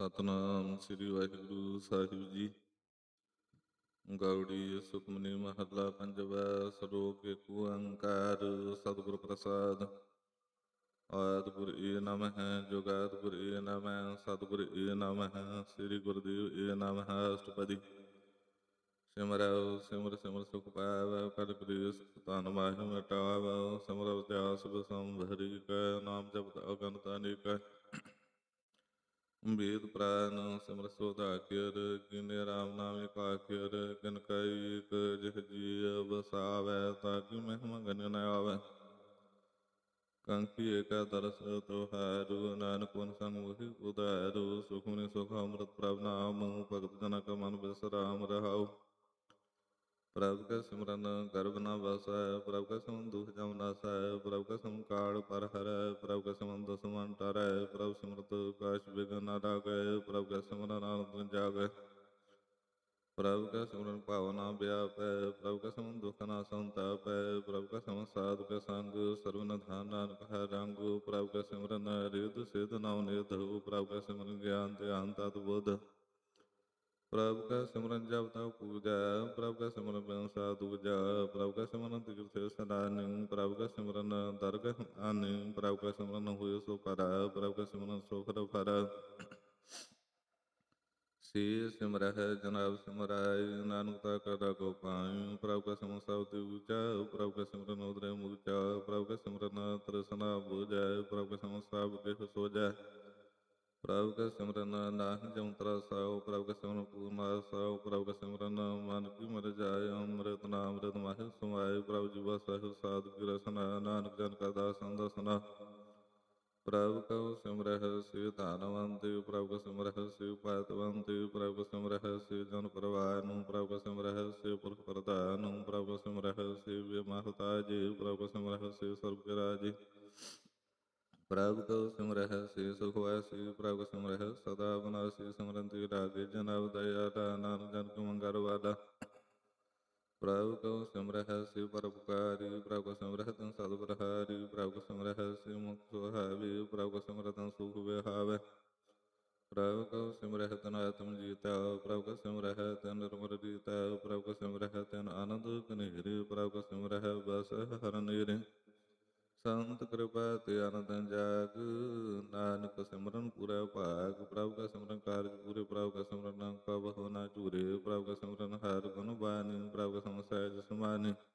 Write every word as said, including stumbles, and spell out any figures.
ਸਤਨਾਮ ਸ੍ਰੀ ਵਾਹਿਗੁਰੂ ਸਾਹਿਬ ਜੀ। ਗੌੜੀ ਸੁਖਮਨੀ ਮਹੱਲਾ ਪੰਜਵਾ। ਸਲੋਕ ਏਕ ਓੰਕਾਰ ਸਤਿਗੁਰ ਪ੍ਰਸਾਦ। ਆਦਿ ਗੁਰ ਏ ਨਮਹਿ ਜੁਗਾਦਿ ਗੁਰ ਏ ਨਮਹਿ ਸਤਿਗੁਰ ਏ ਨਮਹਿ ਸ੍ਰੀ ਗੁਰਦੇਵ ਏ ਨਮਹਿ। ਅਸ਼ਟਪਦੀ। ਸਿਮਰਉ ਸਿਮਰ ਸਿਮਰ ਸੁਖ ਪਾਵੈ ਕਰ ਕਲੇਸ਼ ਧਨ ਮਾਹਿ ਮਿਟਾਵੈ। ਸਿਮਰ ਅਵਧਿਆਸ ਬਸੰਭਰੀ ਕੈ ਨਾਮ ਜਪਤ ਅਗਨਿਤ ਅਨੇਕਾ। ਵੇਦ ਪ੍ਰਾਨ ਸਿਮਰ ਸੋਧਾ ਕਿਰ ਕੀਨੇ ਰਾਮ ਨਾਮ ਏਕ ਆਖਿਰ। ਕਿਨ ਕਈ ਏਕ ਜਿਹ ਜੀ ਵਸਾਵੈ ਤਾ ਕੀ ਮਹਿਮਾ ਗਨਿ ਨ ਆਵੈ। ਕੰਖੀ ਏਕੈ ਦਰਸ ਤੁਹਾਰੂ ਨਾਨਕ ਵਨ ਸੰਗ ਮੋਹਿ ਉਧਾਰੂ। ਸੁਖਮਨੀ ਸੁਖ ਅੰਮ੍ਰਿਤ ਪ੍ਰਭ ਨਾਮ ਭਗਤ ਜਨਾ ਕਾ ਮਨ ਬਿਸਰਾਮ ਰਹਾਉ। ਪ੍ਰਭ ਕੈ ਸਿਮਰਨ ਗਰਭ ਨ ਵਸੈ ਪ੍ਰਭ ਕੈ ਸਿਮਰਨ ਦੁਖ ਜਮ ਨਾਸੈ। ਪ੍ਰਭ ਕੈ ਸਿਮਰਨ ਕਾਲ ਪਰ ਹਰੈ ਪ੍ਰਭ ਕੈ ਸਿਮਰਨ ਦਸਮਨ ਟਰੈ। ਪ੍ਰਭ ਸਿਮਰਤ ਕਾਛ ਬਿਘਨ ਨ ਲਾਗੈ ਪ੍ਰਭ ਕੈ ਸਿਮਰਨ ਆਨੰਦ ਜਾਗੈ। ਪ੍ਰਭ ਕੈ ਸਿਮਰਨ ਭਉ ਨ ਵਿਆਪੈ ਪ੍ਰਭ ਕੈ ਸਿਮਰਨ ਦੁਖ ਨ ਸੰਤਾਪੈ। ਪ੍ਰਭ ਕੈ ਸਿਮਰਨ ਸਾਧੁ ਕੈ ਸੰਗ ਸਰਬ ਨਿਧਾਨ ਨਾਨਕ ਹਰਿ ਰੰਗ। ਪ੍ਰਭ ਕੈ ਸਿਮਰਨ ਰਿੱਧ ਸਿੱਧ ਨਵ ਨਿਧ ਪ੍ਰਭ ਕੈ ਸਿਮਰਨ ਗਿਆਨ ਧਿਆਨ ਤਤ ਬੁੱਧ। ਪ੍ਰਭ ਕੈ ਸਿਮਰਨ ਜਪ ਤਪ ਪੂਜਾ ਪ੍ਰਭ ਕੈ ਸਿਮਰਨ ਬਿਨ ਸਾਧ ਦੂਜਾ। ਪ੍ਰਭ ਕੈ ਸਿਮਰਨ ਤੀਰਥ ਸਨਾਨਿ ਪ੍ਰਭ ਕੈ ਸਿਮਰਨ ਦਰਗਹ ਆਨਿ। ਪ੍ਰਭ ਕੈ ਸਿਮਰਨ ਹੋਇ ਸੋ ਭਰਾ ਪ੍ਰਭ ਕੈ ਸਿਮਰਨ ਸੁਖ ਫਰਾ। ਸੇ ਸਿਮਰਹਿ ਜਨਾਬ ਸਿਮਰਾਇ ਨਾਨਕ ਤਾ ਕਰ ਰਾਖੁ ਪਾਇ। ਪ੍ਰਭ ਕੈ ਸਿਮਰਨ ਸਭ ਤੇ ਊਚਾ ਪ੍ਰਭ ਕੈ ਸਿਮਰਨ ਉਦਰੈ ਮੁਚਾ। ਪ੍ਰਭ ਕੈ ਸਿਮਰਨ ਤ੍ਰਿਸ਼ਨਾ ਬੁਝੈ ਪ੍ਰਭ ਕੈ ਸਿਮਰਨ ਸਭ ਕਿਛ ਸੋਝੈ। ਪ੍ਰਭ ਕੈ ਸਿਮਰਨ ਨਾਹਿ ਜਮ ਤਰਾਸਾਉ ਪ੍ਰਭ ਕੈ ਸਿਮਰਨ ਪੂਰਨ ਆਸਾਉ। ਪ੍ਰਭ ਕੈ ਸਿਮਰਨ ਮਨ ਕੀ ਮਰਿ ਜਾਇ ਅੰਮ੍ਰਿਤ ਨਾਮ ਅੰਮ੍ਰਿਤ ਮਾਹਿ ਸਮਾਇ। ਪ੍ਰਭ ਜੀਵਾ ਸਹਿਬ ਸਾਧੁ ਕੀ ਰਸਨਾ ਨਾਨਕ ਜਨ ਕਾ ਦਾਸਨ ਦਸਨਾ। ਪ੍ਰਭ ਕਉ ਸਿਮਰਹਿ ਸੇ ਧਨਵੰਤਿ ਪ੍ਰਭ ਕਉ ਸਿਮਰਹਿ ਸੇ ਭਾਗਵੰਤਿ। ਪ੍ਰਭ ਕਉ ਸਿਮਰਹਿ ਸੇ ਜਨ ਪਰਵਾਰੁ ਪ੍ਰਭ ਕਉ ਸਿਮਰਹਿ ਸੇ ਪੁਰਖ ਪ੍ਰਧਾਨੁ। ਪ੍ਰਭ ਕਉ ਸਿਮਰਹਿ ਸੇ ਵੇ ਮਹਤਾਜਿ ਪ੍ਰਭ ਕਉ ਸਿਮਰਹਿ ਸੇ ਸਰਬ ਕੇ ਰਾਜਿ। ਪ੍ਰਭ ਕਉ ਸਿਮਰਹਿ ਸੇ ਸੁਖ ਵਾਸੀ ਪ੍ਰਭ ਕਉ ਸਿਮਰਹਿ ਸਦਾ ਬਨਾਸੀ। ਸਿਮਰੰਤਿ ਰਾਖੇ ਜਨ ਦਇਆਲਾ ਨਾਨਕ ਜਨ ਕੇ ਮੰਗਲ ਵਾਲਾ। ਪ੍ਰਭ ਕਉ ਸਿਮਰਹਿ ਸੇ ਪਰਉਪਕਾਰੀ ਪ੍ਰਭ ਕਉ ਸਿਮਰਹਿ ਤਿਨ ਸਦ ਬਲਿਹਾਰੀ। ਪ੍ਰਭ ਕਉ ਸਿਮਰਹਿ ਸੇ ਮੁਖ ਸੁਹਾਵੀ ਪ੍ਰਭ ਕਉ ਸਿਮਰਹਿ ਤਿਨ ਸੁਖ ਵਿਹਾਵੈ। ਪ੍ਰਭ ਕਉ ਸਿਮਰਹਿ ਤਿਨ ਆਤਮ ਜੀਤਾ ਪ੍ਰਭ ਕਉ ਸਿਮਰਹਿ ਤਿਨ ਨਿਰਮਲ ਰੀਤਾ। ਪ੍ਰਭ ਕਉ ਸਿਮਰਹਿ ਤਿਨ ਆਨੰਦ ਘਨੇਰੇ ਪ੍ਰਭ ਕਉ ਸਿਮਰਹਿ ਬਸਹਿ ਹਰਿ ਨੇਰੇ। ਸੰਤ ਕਿਰਪਾ ਤੇ ਆਨੰਦ ਜਾਗ ਨਾਨਕ ਸਿਮਰਨ ਪੂਰਾ ਭਾਗ। ਪ੍ਰਭ ਕੈ ਸਿਮਰਨ ਕਾਰਜ ਪੂਰੇ ਪ੍ਰਭ ਕੈ ਸਿਮਰਨ ਕਬਹੁ ਨ ਝੂਰੇ। ਪ੍ਰਭ ਕੈ ਸਿਮਰਨ ਹਰਿ ਗੁਣ ਬਾਣੀ ਪ੍ਰਭ ਕੈ ਸਿਮਰਨ ਸਹਿਜ ਸਮਾਨਿ।